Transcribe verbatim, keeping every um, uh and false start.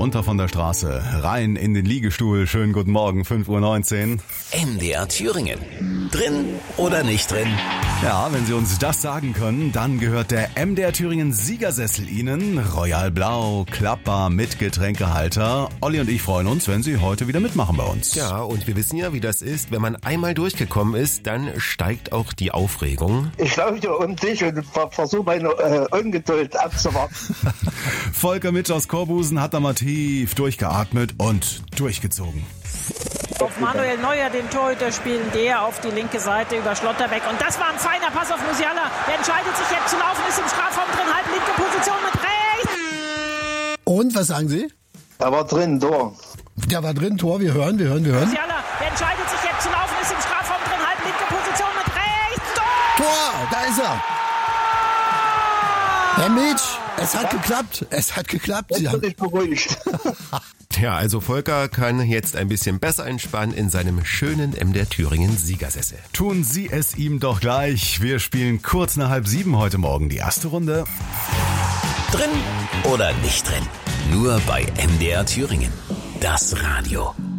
runter von der Straße, rein in den Liegestuhl. Schönen guten Morgen, fünf Uhr neunzehn. M D R Thüringen. Drin oder nicht drin? Ja, wenn Sie uns das sagen können, dann gehört der M D R Thüringen Siegersessel Ihnen. Royal Blau, klappbar mit Getränkehalter. Olli und ich freuen uns, wenn Sie heute wieder mitmachen bei uns. Ja, und wir wissen ja, wie das ist. Wenn man einmal durchgekommen ist, dann steigt auch die Aufregung. Ich laufe um dich und versuche meine äh, Ungeduld abzuwarten. Volker Mitsch aus Korbusen hat da mal tief durchgeatmet und durchgezogen. Auf Manuel Neuer, den Torhüter, spielen der auf die linke Seite über Schlotterbeck. Und das war ein feiner Pass auf Musiala. Der entscheidet sich jetzt zu laufen, ist im Strafraum drin, halb linke Position mit rechts. Und, was sagen Sie? Er war drin, Tor. Der war drin, Tor, wir hören, wir hören, wir hören. Musiala, der entscheidet sich jetzt zu laufen, ist im Strafraum drin, halb linke Position mit rechts. Tor! Tor, da ist er. Herr Mitsch, es hat geklappt, es hat geklappt. Jetzt Sie bin haben ich beruhigt. Ja, also Volker kann jetzt ein bisschen besser entspannen in seinem schönen M D R Thüringen Siegersessel. Tun Sie es ihm doch gleich. Wir spielen kurz nach halb sieben heute Morgen die erste Runde. Drin oder nicht drin? Nur bei M D R Thüringen. Das Radio.